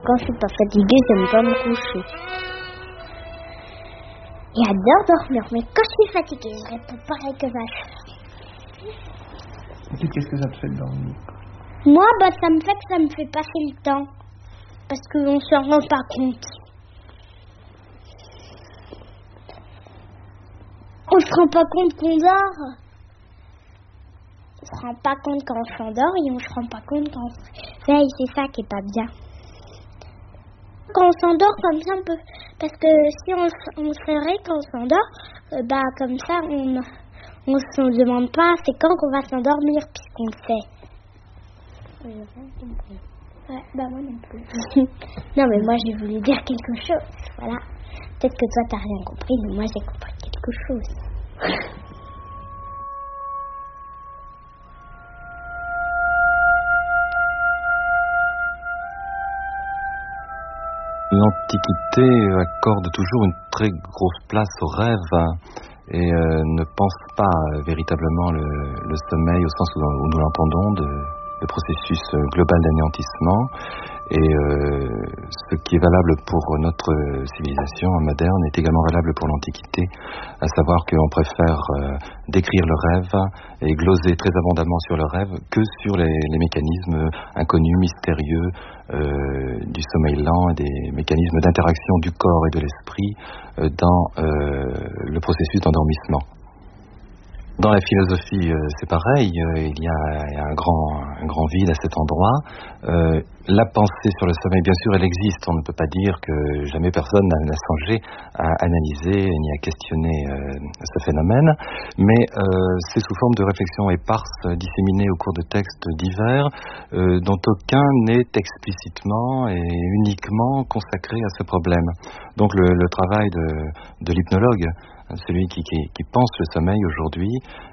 Quand je suis pas fatiguée, j'aime pas me coucher. J'adore dormir, mais quand je suis fatiguée, je réponds pareil que ma soeur. Qu'est-ce que ça te fait de dormir? Moi, ça me fait passer le temps. Parce qu'on se rend pas compte. On se rend pas compte qu'on dort. On se rend pas compte quand on s'endort et on se rend pas compte quand on se réveille. C'est ça qui est pas bien. Quand on s'endort comme ça, on peut... Parce que si on se réveille quand on s'endort, comme ça, on se demande pas c'est quand qu'on va s'endormir puisqu'on le sait. Ouais, moi non plus. Non, mais moi j'ai voulu dire quelque chose. Voilà. Peut-être que toi t'as rien compris, mais moi j'ai compris quelque chose. L'Antiquité accorde toujours une très grosse place au rêve et ne pense pas véritablement le sommeil au sens où nous l'entendons, le processus global d'anéantissement. Et ce qui est valable pour notre civilisation moderne est également valable pour l'Antiquité, à savoir qu'on préfère décrire le rêve et gloser très abondamment sur le rêve que sur les mécanismes inconnus, mystérieux du sommeil lent et des mécanismes d'interaction du corps et de l'esprit dans le processus d'endormissement. Dans la philosophie, c'est pareil, il y a un grand vide à cet endroit. La pensée sur le sommeil, bien sûr, elle existe. On ne peut pas dire que jamais personne n'a songé à analyser ni à questionner ce phénomène, mais c'est sous forme de réflexions éparses, disséminées au cours de textes divers, dont aucun n'est explicitement et uniquement consacré à ce problème. Donc le travail de l'hypnologue, celui qui pense le sommeil aujourd'hui,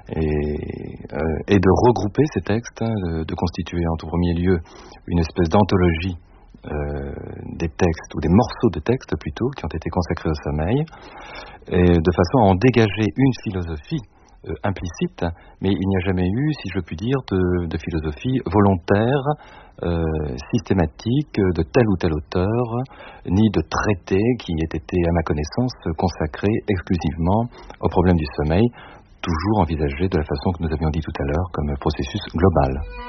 et de regrouper ces textes, de constituer en tout premier lieu une espèce d'anthologie des textes, ou des morceaux de textes plutôt, qui ont été consacrés au sommeil, et de façon à en dégager une philosophie implicite, mais il n'y a jamais eu, si je puis dire, de philosophie volontaire, systématique, de tel ou tel auteur, ni de traité qui ait été, à ma connaissance, consacré exclusivement au problème du sommeil, toujours envisagé de la façon que nous avions dit tout à l'heure comme processus global.